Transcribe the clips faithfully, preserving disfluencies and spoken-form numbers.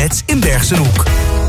Outlets in Bergsenhoek.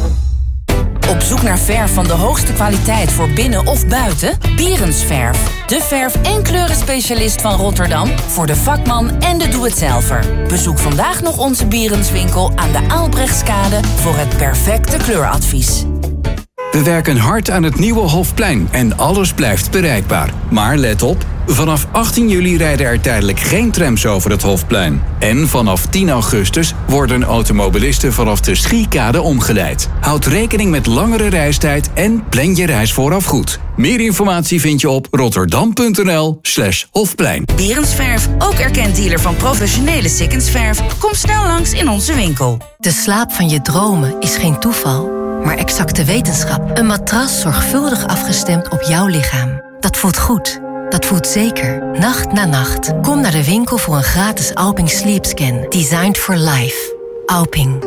Op zoek naar verf van de hoogste kwaliteit voor binnen of buiten? Bierensverf. De verf- en kleurenspecialist van Rotterdam voor de vakman en de doe-het-zelver. Bezoek vandaag nog onze Bierenswinkel aan de Aalbrechtskade voor het perfecte kleuradvies. We werken hard aan het nieuwe Hofplein en alles blijft bereikbaar. Maar let op, vanaf achttien juli rijden er tijdelijk geen trams over het Hofplein. En vanaf tien augustus worden automobilisten vanaf de Schiekade omgeleid. Houd rekening met langere reistijd en plan je reis vooraf goed. Meer informatie vind je op rotterdam.nl slash Hofplein. Bierensverf, ook erkend dealer van professionele Sikkensverf. Kom snel langs in onze winkel. De slaap van je dromen is geen toeval, maar exacte wetenschap. Een matras zorgvuldig afgestemd op jouw lichaam. Dat voelt goed. Dat voelt zeker. Nacht na nacht. Kom naar de winkel voor een gratis Alping Sleep Scan. Designed for life. Alping.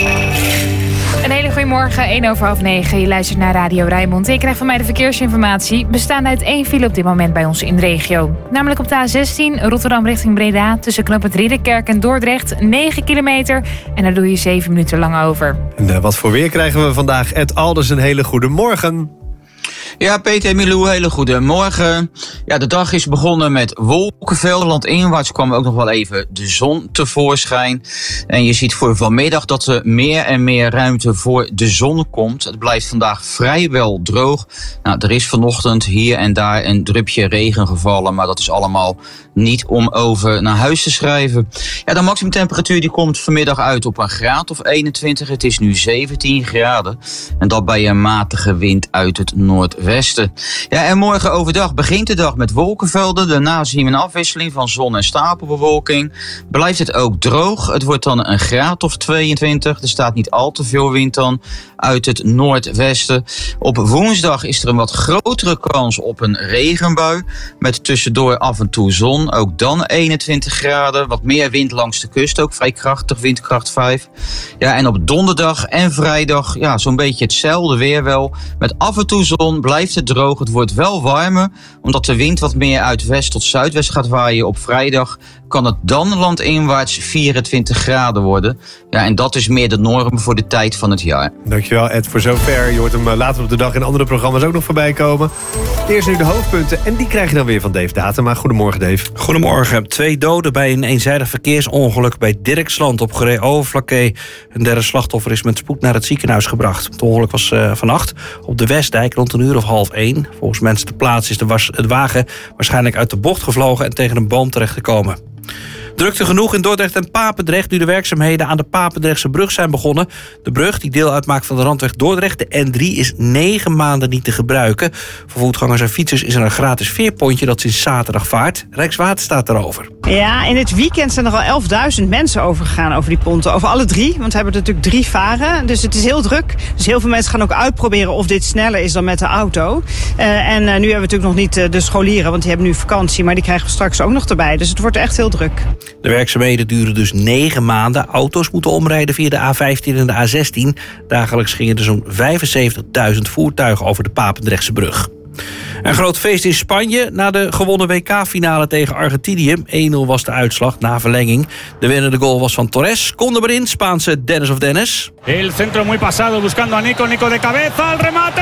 Een hele goede morgen, één over half negen. Je luistert naar Radio Rijnmond. Je krijgt van mij de verkeersinformatie. Bestaande uit één file op dit moment bij ons in de regio. Namelijk op de A zestien, Rotterdam richting Breda. Tussen knooppunt Ridderkerk en Dordrecht. negen kilometer. En daar doe je zeven minuten lang over. En uh, wat voor weer krijgen we vandaag? Ed Alders, een hele goede morgen. Ja, Peter en Milou, hele goede morgen. Ja, de dag is begonnen met wolkenvelden. Landinwaarts kwam ook nog wel even de zon tevoorschijn. En je ziet voor vanmiddag dat er meer en meer ruimte voor de zon komt. Het blijft vandaag vrijwel droog. Nou, er is vanochtend hier en daar een drupje regen gevallen, maar dat is allemaal niet om over naar huis te schrijven. Ja, de maximumtemperatuur die komt vanmiddag uit op een graad of eenentwintig. Het is nu zeventien graden. En dat bij een matige wind uit het noordwesten. Ja, en morgen overdag begint de dag met wolkenvelden. Daarna zien we een afwisseling van zon en stapelbewolking. Blijft het ook droog. Het wordt dan een graad of tweeëntwintig. Er staat niet al te veel wind dan uit het noordwesten. Op woensdag is er een wat grotere kans op een regenbui. Met tussendoor af en toe zon. Ook dan eenentwintig graden. Wat meer wind langs de kust. Ook vrij krachtig, windkracht vijf. Ja, en op donderdag en vrijdag ja, zo'n beetje hetzelfde weer wel. Met af en toe zon, blijft het droog. Het wordt wel warmer. Omdat de wind wat meer uit west tot zuidwest gaat waaien op vrijdag. Kan het dan landinwaarts vierentwintig graden worden. Ja, en dat is meer de norm voor de tijd van het jaar. Dankjewel Ed voor zover. Je hoort hem later op de dag in andere programma's ook nog voorbij komen. Eerst nu de hoofdpunten en die krijg je dan weer van Dave Datema. Goedemorgen Dave. Goedemorgen. Twee doden bij een eenzijdig verkeersongeluk bij Dirksland op Goeree-Overflakkee. Een derde slachtoffer is met spoed naar het ziekenhuis gebracht. Het ongeluk was uh, vannacht op de Westdijk rond een uur of half één. Volgens mensen ter plaatse is de, was, de wagen waarschijnlijk uit de bocht gevlogen en tegen een boom terechtgekomen. Drukte genoeg in Dordrecht en Papendrecht nu de werkzaamheden aan de Papendrechtse brug zijn begonnen. De brug, die deel uitmaakt van de randweg Dordrecht, de N drie, is negen maanden niet te gebruiken. Voor voetgangers en fietsers is er een gratis veerpontje dat sinds zaterdag vaart. Rijkswaterstaat erover. Ja, in het weekend zijn er al elfduizend mensen overgegaan over die ponten. Over alle drie, want we hebben er natuurlijk drie varen. Dus het is heel druk. Dus heel veel mensen gaan ook uitproberen of dit sneller is dan met de auto. Uh, en uh, nu hebben we natuurlijk nog niet uh, de scholieren, want die hebben nu vakantie. Maar die krijgen we straks ook nog erbij. Dus het wordt echt heel druk. De werkzaamheden duren dus negen maanden. Auto's moeten omrijden via de A vijftien en de A zestien. Dagelijks gingen er zo'n vijfenzeventigduizend voertuigen over de Papendrechtse brug. Een groot feest in Spanje na de gewonnen W K-finale tegen Argentinië. één nul was de uitslag na verlenging. De winnende goal was van Torres. Kon er maar in, Spaanse Dennis of Dennis. El centro muy pasado, buscando a Nico, Nico de cabeza, el remate.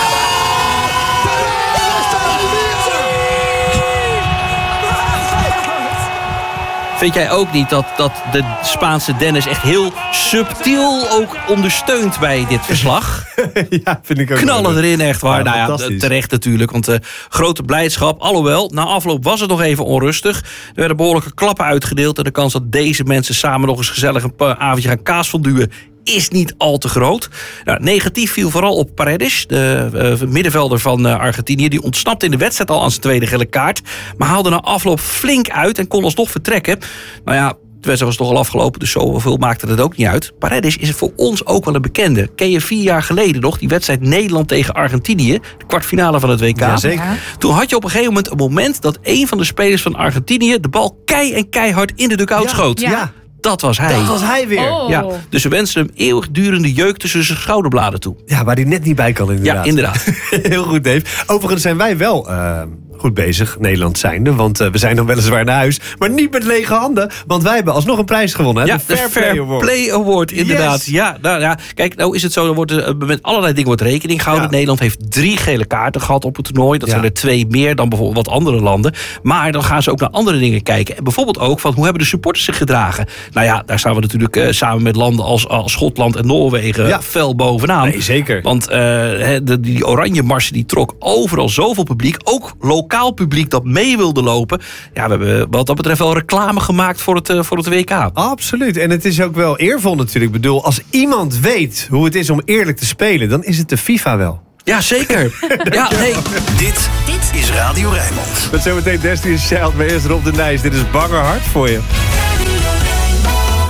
Vind jij ook niet dat, dat de Spaanse Dennis echt heel subtiel ook ondersteunt bij dit verslag? Ja, vind ik ook. Knallen erin, echt waar. Ja, nou ja, terecht natuurlijk, want uh, grote blijdschap. Alhoewel, na afloop was het nog even onrustig. Er werden behoorlijke klappen uitgedeeld en de kans dat deze mensen samen nog eens gezellig een avondje gaan kaasfonduwen is niet al te groot. Nou, negatief viel vooral op Paredes, de uh, middenvelder van uh, Argentinië. Die ontsnapte in de wedstrijd al aan zijn tweede gele kaart, maar haalde na afloop flink uit en kon alsnog vertrekken. Nou ja, de wedstrijd was toch al afgelopen, dus zoveel maakte het ook niet uit. Paredes is voor ons ook wel een bekende. Ken je vier jaar geleden nog die wedstrijd Nederland tegen Argentinië, de kwartfinale van het W K? Ja, zeker. Toen had je op een gegeven moment een moment dat een van de spelers van Argentinië de bal kei en keihard in de dugout ja, schoot. Ja. ja. Dat was hij. Dat was hij weer. Oh. Ja, dus we wensen hem eeuwigdurende jeuk tussen zijn schouderbladen toe. Ja, waar hij net niet bij kan inderdaad. Ja, inderdaad. Heel goed, Dave. Overigens zijn wij wel uh, goed bezig, Nederland zijnde. Want uh, we zijn dan weliswaar naar huis, maar niet met lege handen. Want wij hebben alsnog een prijs gewonnen. Hè? Ja, de Fair, de Fair Play Award. Play Award, inderdaad. Yes. Ja, nou, ja, kijk, nou is het zo, er wordt er met allerlei dingen wordt rekening gehouden. Ja. Nederland heeft drie gele kaarten gehad op het toernooi. Dat Ja. zijn er twee meer dan bijvoorbeeld wat andere landen. Maar dan gaan ze ook naar andere dingen kijken. En bijvoorbeeld ook van hoe hebben de supporters zich gedragen. Nou ja, daar staan we natuurlijk uh, samen met landen als, als Schotland en Noorwegen Ja. fel bovenaan. Nee, zeker. Want uh, de, die oranje mars die trok overal zoveel publiek. Ook lokaal publiek dat mee wilde lopen. Ja, we hebben wat dat betreft wel reclame gemaakt voor het, uh, voor het W K. Absoluut. En het is ook wel eervol natuurlijk. Ik bedoel, als iemand weet hoe het is om eerlijk te spelen, dan is het de FIFA wel. Ja, zeker. Ja, nee. Dit, dit is Radio Rijnmond. Met zometeen Destiny's Child, maar eerst Rob de Nijs. Dit is Banger Hart voor je.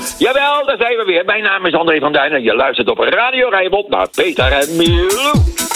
Jawel, daar zijn we weer. Mijn naam is André van Duin en je luistert op Radio Rijnmond naar Peter en Milou.